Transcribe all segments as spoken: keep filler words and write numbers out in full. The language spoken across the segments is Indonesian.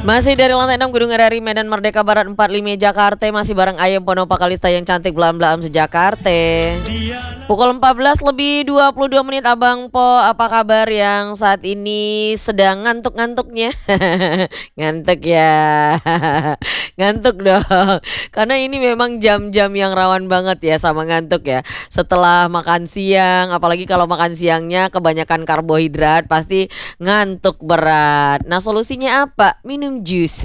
Masih dari lantai enam Gedung R R I Medan Merdeka Barat empat puluh lima Jakarta, masih bareng Ayam Ponopa Kalista yang cantik belam-belam sejakarta. Pukul empat belas lebih dua puluh dua menit Abang Po, apa kabar yang saat ini sedang ngantuk-ngantuknya? Ngantuk ya. Ngantuk dong. Karena ini memang jam-jam yang rawan banget ya sama ngantuk ya. Setelah makan siang, apalagi kalau makan siangnya kebanyakan karbohidrat, pasti ngantuk berat. Nah, solusinya apa? Minum jus.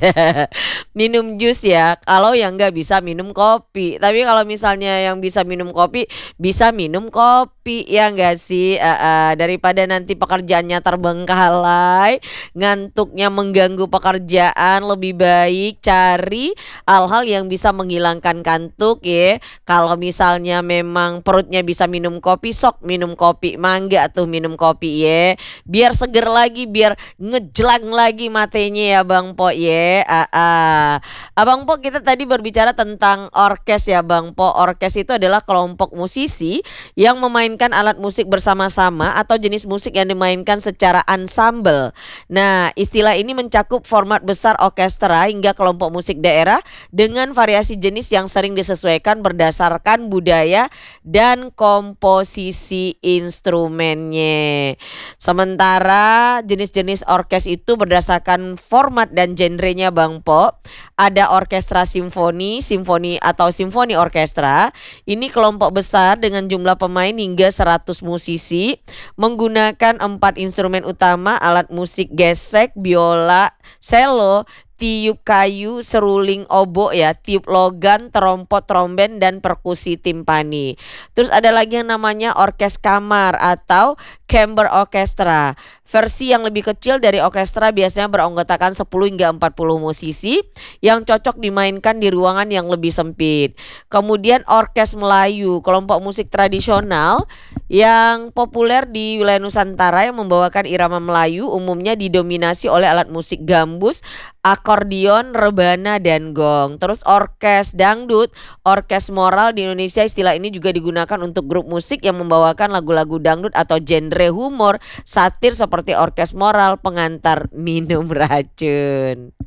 Minum jus ya. Kalau yang nggak bisa minum kopi. Tapi kalau misalnya yang bisa minum kopi, bisa minum kopi ya nggak sih? Uh, uh, daripada nanti pekerjaannya terbengkalai, ngantuknya mengganggu pekerjaan, lebih baik cari hal-hal yang bisa menghilangkan kantuk ya. Kalau misalnya memang perutnya bisa minum kopi, sok minum kopi, mangga tuh minum kopi ya. Biar seger lagi, biar ngejlang lagi matenya ya Bang Po ya. Uh, uh. Abang Po, kita tadi berbicara tentang orkes ya Bang Po. Orkes itu adalah kelompok musisi yang memainkan alat musik bersama-sama atau jenis musik yang dimainkan secara ensemble. Nah, istilah ini mencakup format besar orkestra hingga kelompok musik daerah dengan variasi jenis yang sering disesuaikan berdasarkan budaya dan komposisi instrumennya. Sementara jenis-jenis orkes itu berdasarkan format dan genrenya Bang Po. Ada orkestra simfoni, simfoni atau simfoni orkestra. Ini kelompok besar dengan jumlah pemain hingga seratus musisi, menggunakan empat instrumen utama, alat musik gesek, biola, cello, tiup kayu, seruling obo ya, tiup logan, trompet, tromben, dan perkusi timpani. Terus ada lagi yang namanya orkes kamar atau chamber orchestra. Versi yang lebih kecil dari orkestra biasanya beranggotakan sepuluh hingga empat puluh musisi yang cocok dimainkan di ruangan yang lebih sempit. Kemudian orkes Melayu, kelompok musik tradisional yang populer di wilayah Nusantara yang membawakan irama Melayu, umumnya didominasi oleh alat musik gambus, akordion, rebana, dan gong. Terus orkes dangdut, orkes moral di Indonesia, istilah ini juga digunakan untuk grup musik yang membawakan lagu-lagu dangdut atau genre humor, satir seperti orkes moral, pengantar minum racun.